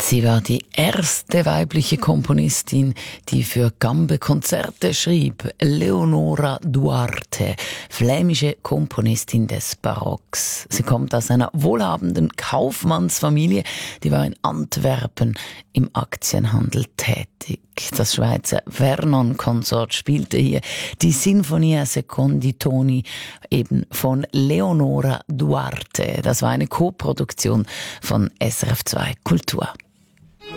Sie war die erste weibliche Komponistin, die für Gambe-Konzerte schrieb. Leonora Duarte, flämische Komponistin des Barocks. Sie kommt aus einer wohlhabenden Kaufmannsfamilie, die war in Antwerpen im Aktienhandel tätig. Das Schweizer Vernon-Konsort spielte hier die Sinfonia Secondi Toni eben von Leonora Duarte. Das war eine Koproduktion von SRF 2 Kultur.